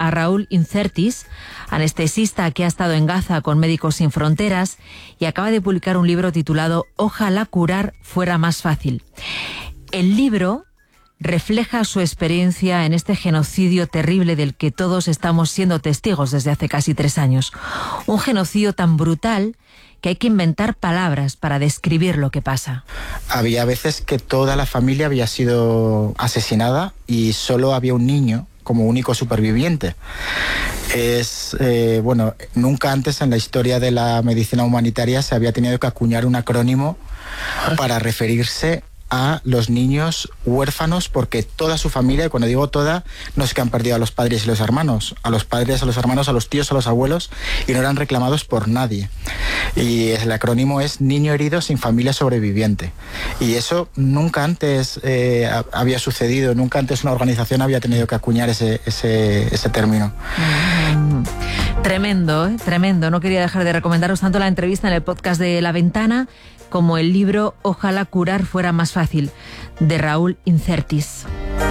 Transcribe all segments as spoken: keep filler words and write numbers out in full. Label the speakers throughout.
Speaker 1: a Raúl Incertis, anestesista que ha estado en Gaza con Médicos Sin Fronteras y acaba de publicar un libro titulado Ojalá curar fuera más fácil. El libro refleja su experiencia en este genocidio terrible del que todos estamos siendo testigos desde hace casi tres años. Un genocidio tan brutal que hay que inventar palabras para describir lo que pasa.
Speaker 2: Había veces que toda la familia había sido asesinada y solo había un niño como único superviviente. Es, eh, bueno, nunca antes en la historia de la medicina humanitaria se había tenido que acuñar un acrónimo para referirse a los niños huérfanos, porque toda su familia, y cuando digo toda, no es que han perdido a los padres y los hermanos, a los padres, a los hermanos, a los tíos, a los abuelos, y no eran reclamados por nadie. Y el acrónimo es Niño Herido Sin Familia Sobreviviente. Y eso nunca antes eh, había sucedido, nunca antes una organización había tenido que acuñar ese, ese, ese término.
Speaker 1: Mm. Tremendo, ¿eh? Tremendo. No quería dejar de recomendaros tanto la entrevista en el podcast de La Ventana como el libro Ojalá curar fuera más fácil, de Raúl Incertis.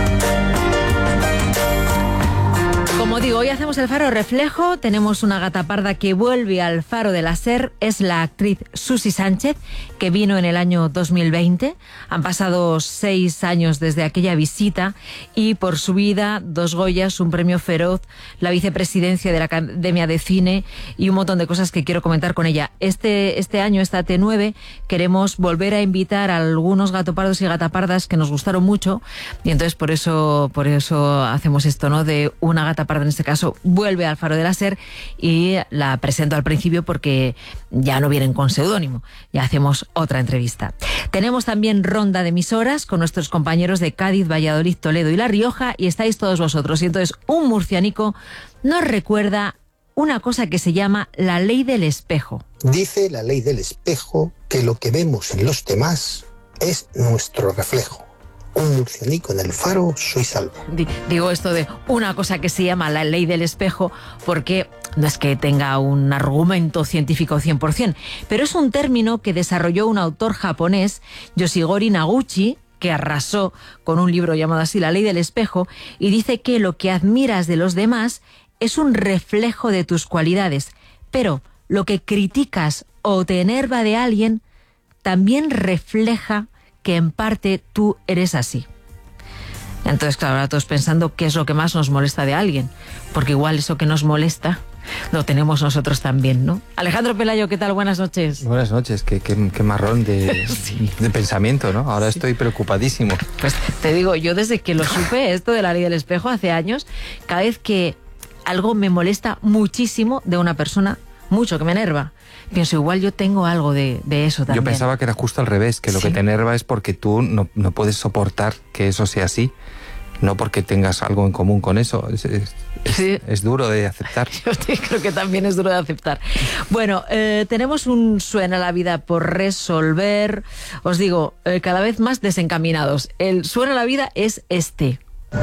Speaker 1: Como digo, hoy hacemos el Faro Reflejo. Tenemos una gata parda que vuelve al Faro de la SER. Es la actriz Susi Sánchez, que vino en el año dos mil veinte. Han pasado seis años desde aquella visita y por su vida, dos Goyas, un premio Feroz, la vicepresidencia de la Academia de Cine y un montón de cosas que quiero comentar con ella. Este, este año, esta T nueve, queremos volver a invitar a algunos gatopardos y gatapardas que nos gustaron mucho y entonces por eso, por eso hacemos esto, ¿no? De una gata parda, en este caso, vuelve al Faro de la SER y la presento al principio porque ya no vienen con seudónimo, ya hacemos otra entrevista. Tenemos también ronda de emisoras con nuestros compañeros de Cádiz, Valladolid, Toledo y La Rioja y estáis todos vosotros. Y entonces un murcianico nos recuerda una cosa que se llama la ley del espejo.
Speaker 3: Dice la ley del espejo que lo que vemos en los demás es nuestro reflejo. Un murcianico en el Faro, soy salvo.
Speaker 1: Digo esto de una cosa que se llama la ley del espejo porque no es que tenga un argumento científico cien por ciento, pero es un término que desarrolló un autor japonés, Yoshigori Naguchi, que arrasó con un libro llamado así La ley del espejo, y dice que lo que admiras de los demás es un reflejo de tus cualidades, pero lo que criticas o te enerva de alguien también refleja que en parte tú eres así. Entonces, claro, ahora todos pensando qué es lo que más nos molesta de alguien, porque igual eso que nos molesta lo tenemos nosotros también, ¿no? Alejandro Pelayo, ¿qué tal? Buenas noches.
Speaker 4: Buenas noches, qué, qué, qué marrón de, sí. de pensamiento, ¿no? Ahora sí. Estoy preocupadísimo.
Speaker 1: Pues te digo, yo desde que lo supe, esto de la ley del espejo hace años, cada vez que algo me molesta muchísimo de una persona, mucho, que me enerva, pienso, igual yo tengo algo de, de eso también.
Speaker 4: Yo pensaba que era justo al revés, que lo sí. que te enerva es porque tú no, no puedes soportar que eso sea así, no porque tengas algo en común con eso. Es, es,
Speaker 1: sí.
Speaker 4: es, es duro de aceptar.
Speaker 1: Yo creo que también es duro de aceptar. Bueno, eh, tenemos un Suena la Vida por resolver. Os digo, eh, cada vez más desencaminados. El Suena la Vida es este.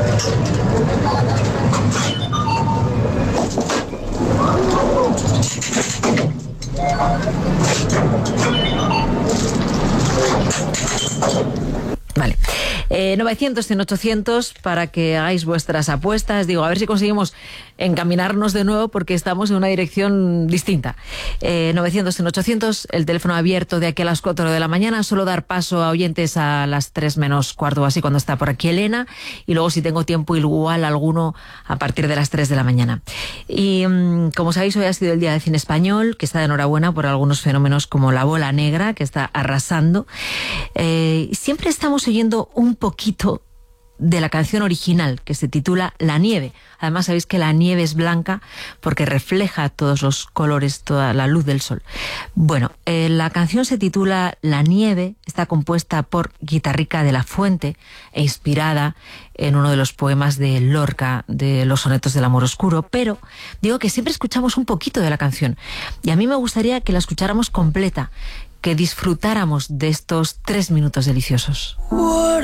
Speaker 1: Vale. Eh, novecientos, cien, ochocientos para que hagáis vuestras apuestas. Digo, a ver si conseguimos encaminarnos de nuevo porque estamos en una dirección distinta. Eh, novecientos, cien, ochocientos, el teléfono abierto de aquí a las cuatro de la mañana. Solo dar paso a oyentes a las tres menos cuarto o así cuando está por aquí Elena. Y luego, si tengo tiempo, igual alguno a partir de las tres de la mañana. Y mmm, como sabéis, hoy ha sido el Día de Cine Español, que está de enhorabuena por algunos fenómenos como La Bola Negra, que está arrasando. Eh, siempre estamos oyendo un poquito de la canción original, que se titula La Nieve. Además, sabéis que la nieve es blanca porque refleja todos los colores, toda la luz del sol. Bueno, eh, la canción se titula La Nieve, está compuesta por Guitarrica de la Fuente e inspirada en uno de los poemas de Lorca, de los sonetos del amor oscuro, pero digo que siempre escuchamos un poquito de la canción y a mí me gustaría que la escucháramos completa, que disfrutáramos de estos tres minutos deliciosos.